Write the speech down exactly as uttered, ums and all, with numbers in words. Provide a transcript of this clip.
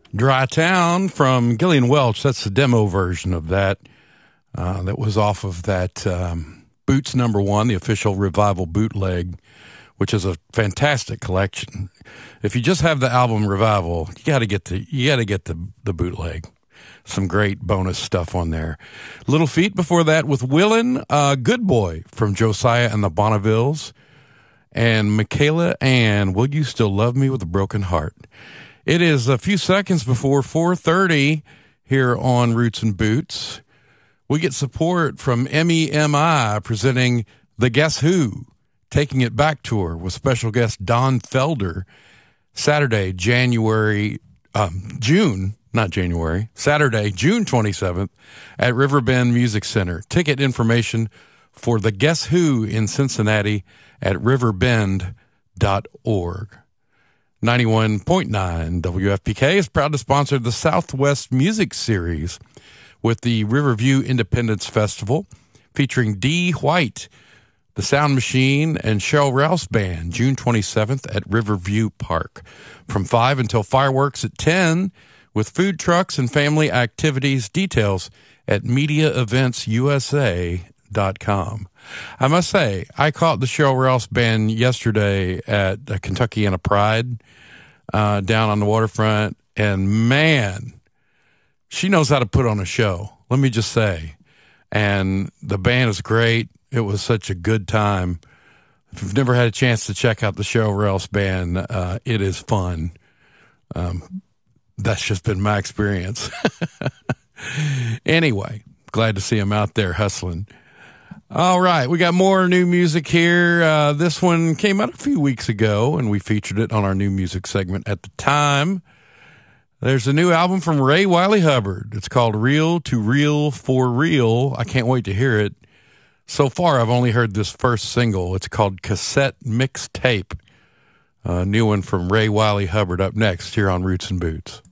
Dry Town from Gillian Welch. That's the demo version of that. Uh, that was off of that um, Boots number one, the official Revival bootleg, which is a fantastic collection. If you just have the album Revival, you got to get the you got to get the the bootleg. Some great bonus stuff on there. Little Feat before that with Willin, uh, Good Boy from Josiah and the Bonnevilles, and Michaela Ann, Will You Still Love Me with a Broken Heart. It is a few seconds before four thirty here on Roots and Boots. We get support from M E M I presenting the Guess Who Taking It Back tour with special guest Don Felder, Saturday, January, um, June, not January, Saturday, June twenty-seventh at Riverbend Music Center. Ticket information for the Guess Who in Cincinnati at riverbend dot org. ninety-one point nine W F P K is proud to sponsor the Southwest Music Series with the Riverview Independence Festival featuring Dee White, The Sound Machine, and Cheryl Rouse Band, June twenty-seventh at Riverview Park. From five until fireworks at ten, with food trucks and family activities. Details at media events u s a dot com. I must say, I caught the Cheryl Rouse Band yesterday at the Kentuckiana Pride uh, down on the waterfront, and man, she knows how to put on a show, let me just say. And the band is great. It was such a good time. If you've never had a chance to check out the Cheryl Rouse Band, uh, it is fun. Um, that's just been my experience. Anyway, glad to see him out there hustling. All right, we got more new music here. Uh, this one came out a few weeks ago, and we featured it on our new music segment at the time. There's a new album from Ray Wiley Hubbard. It's called Real to Real for Real. I can't wait to hear it. So far, I've only heard this first single. It's called Cassette Mixtape. A new one from Ray Wiley Hubbard up next here on Roots and Boots.